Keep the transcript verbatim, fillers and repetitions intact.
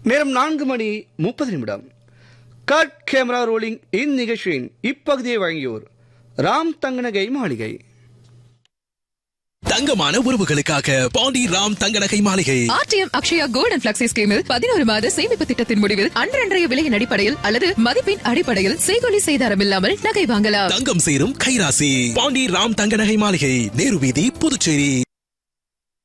நேரம் நான்கு மணி முப்பது நிமிடம். கட் கேமரா ரோலிங் இந்நிகழ்ச்சியின் இப்பகுதியை வழங்கியோர் ராம் தங்கநகை மாளிகை. தங்கமான உறவுகளுக்காக பாண்டி ராம் தங்கநகை மாளிகை. RTM Akshaya gold and flexi ஸ்கீமில் பதினோரு மாத சேமிப்பு திட்டத்தின் முடிவில் அன்றன்றைய விலையின் அடிப்படையில் அல்லது மதிப்பின் அடிப்படையில் செய்கொலி செய்தாரம் இல்லாமல் நகை வாங்கலாம். தங்கம் சேரும் கைராசி பாண்டி ராம் தங்கநகை மாளிகை, நேரு வீதி, புதுச்சேரி.